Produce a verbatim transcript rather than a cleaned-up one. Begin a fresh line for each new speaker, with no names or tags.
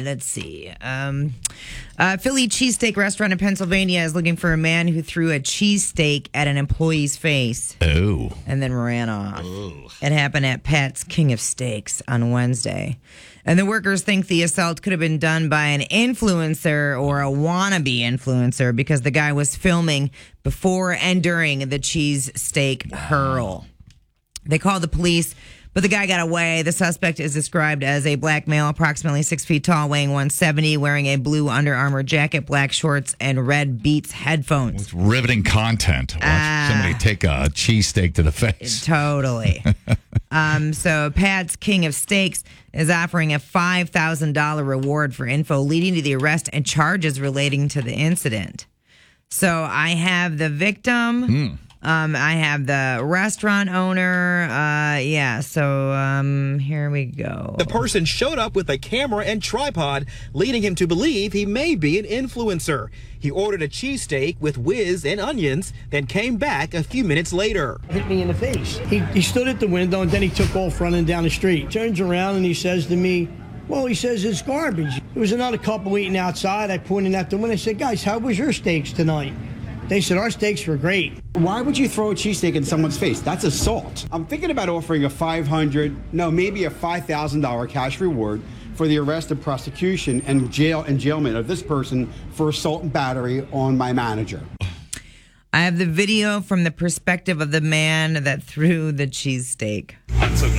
let's see. Um, uh, Philly cheesesteak restaurant in Pennsylvania is looking for a man who threw a cheesesteak at an employee's face.
Oh.
And then ran off.
Oh.
It happened at Pat's King of Steaks on Wednesday. And the workers think the assault could have been done by an influencer or a wannabe influencer because the guy was filming before and during the cheesesteak wow. hurl. They called the police, but the guy got away. The suspect is described as a black male, approximately six feet tall, weighing one seventy, wearing a blue Under Armour jacket, black shorts, and red Beats headphones.
It's riveting content. Watch uh, somebody take a cheesesteak to the face.
Totally. um, so Pat's King of Steaks is offering a five thousand dollars reward for info leading to the arrest and charges relating to the incident. So I have the victim.
Mm.
Um, I have the restaurant owner. Uh, yeah, so um, here we go.
The person showed up with a camera and tripod, leading him to believe he may be an influencer. He ordered a cheesesteak with whiz and onions, then came back a few minutes later.
Hit me in the face. He, he stood at the window, and then he took off running down the street. Turns around, and he says to me, well, he says it's garbage. There was another couple eating outside. I pointed out the window. I said, guys, how was your steaks tonight? They said our steaks were great.
Why would you throw a cheesesteak in someone's face? That's assault. I'm thinking about offering a five hundred dollars, no, maybe a five thousand dollars cash reward for the arrest and prosecution and jail and jailment of this person for assault and battery on my manager.
I have the video from the perspective of the man that threw the cheesesteak.